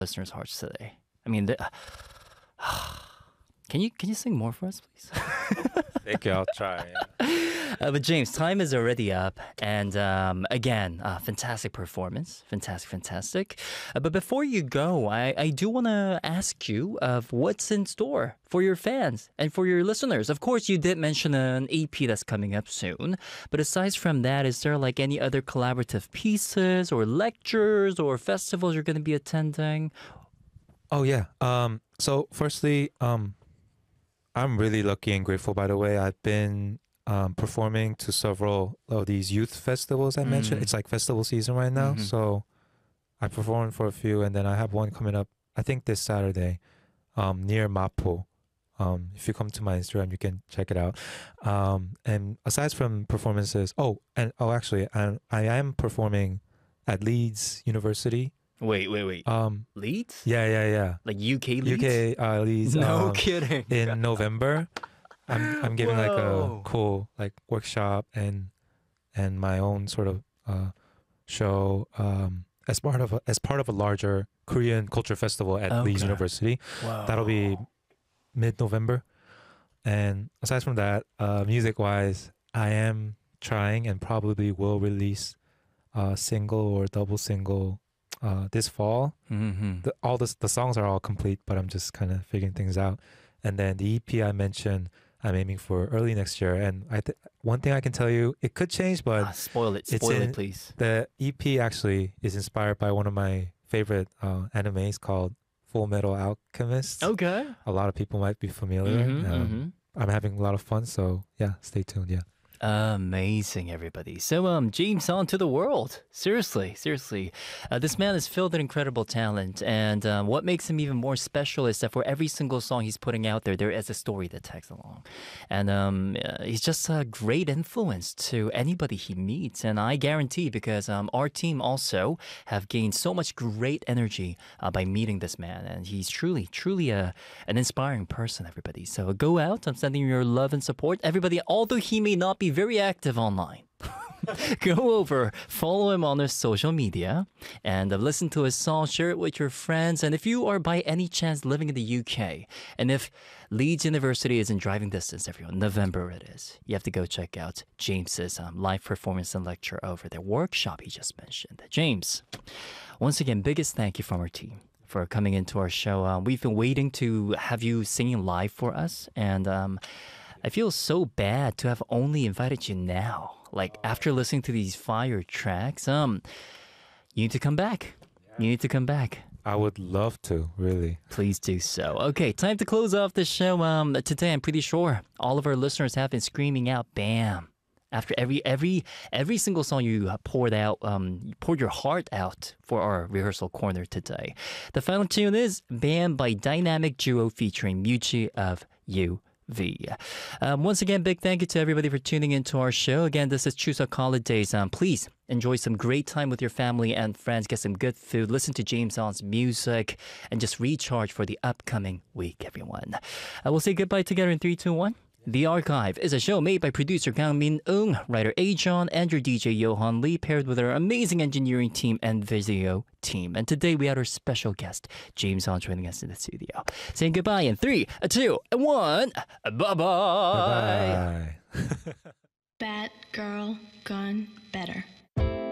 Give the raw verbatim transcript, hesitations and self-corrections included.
listeners' hearts today. I mean, the, can you can you sing more for us, please? Thank you. I'll try. Yeah. Uh, but James, time is already up, and um, again, uh, fantastic performance, fantastic, fantastic. Uh, but before you go, I, I do want to ask you of what's in store for your fans and for your listeners. Of course, you did mention an E P that's coming up soon, but aside from that, is there like any other collaborative pieces or lectures or festivals you're going to be attending? Oh yeah. Um. So firstly, um, I'm really lucky and grateful. By the way, I've been um, performing to several of these youth festivals I mentioned. Mm. It's like festival season right now, Mhm. so I performed for a few, and then I have one coming up. I think this Saturday, um, near Mapo. Um, if you come to my Instagram, you can check it out. Um, and aside from performances, oh, and oh, actually, I I am performing at Leeds University. Wait, wait, wait. Um, Leeds? yeah, yeah, yeah. Like U K Leeds? U K uh, Leeds. No um, kidding. in November. I'm I'm giving like a Whoa. cool like workshop and and my own sort of uh, show um, as part of a, as part of a larger Korean culture festival at Leeds Okay. University. Wow. That'll be mid November. And aside from that, uh, music wise, I am trying and probably will release a single or double single uh, this fall. Mm-hmm. The, all the the songs are all complete, but I'm just kind of figuring things out. And then the E P I mentioned, I'm aiming for early next year. And I th- one thing I can tell you, it could change, but Ah, spoil it. it's Spoil in- it, please. the E P actually is inspired by one of my favorite uh, animes called Full Metal Alchemist. Okay. A lot of people might be familiar. Mhm, Um, mhm. I'm having a lot of fun, so yeah, stay tuned. Yeah. Amazing, everybody. So, um, James on to the world. Seriously, seriously. Uh, this man is filled with incredible talent. And um, what makes him even more special is that for every single song he's putting out there, there is a story that tags along. And um, uh, he's just a great influence to anybody he meets. And I guarantee, because um, our team also have gained so much great energy uh, by meeting this man. And he's truly, truly a, an inspiring person, everybody. So go out. I'm sending your love and support. Everybody, although he may not be very active online, go over, follow him on his social media, and uh, listen to his song, share it with your friends. And if you are by any chance living in the U K, and if Leeds University is in driving distance, everyone, November it is, you have to go check out James's um, live performance and lecture over the workshop he just mentioned. James, once again, biggest thank you from our team for coming into our show. Uh, we've been waiting to have you singing live for us, and um, I feel so bad to have only invited you now. Like, after listening to these fire tracks, um, you need to come back. You need to come back. I would love to, really. Please do so. Okay, time to close off the show. Um, today, I'm pretty sure all of our listeners have been screaming out "Bam!" after every every every single song you uh, poured out. Um, you poured your heart out for our rehearsal corner today. The final tune is "Bam" by dynamic duo featuring Muji of You. V. Um, once again, big thank you to everybody for tuning into our show. Again, this is Chuseok Holidays. Um, please enjoy some great time with your family and friends. Get some good food. Listen to James On's music and just recharge for the upcoming week, everyone. Uh, we'll say goodbye together in three, two, one. The Archive is a show made by producer Kang Min Eung, writer Ajon, and your D J Johan Lee, paired with our amazing engineering team and video team. And today we had our special guest, James On, joining us in the studio. Saying goodbye in three, two, and one. Bye-bye. Bye. Bad girl gone better.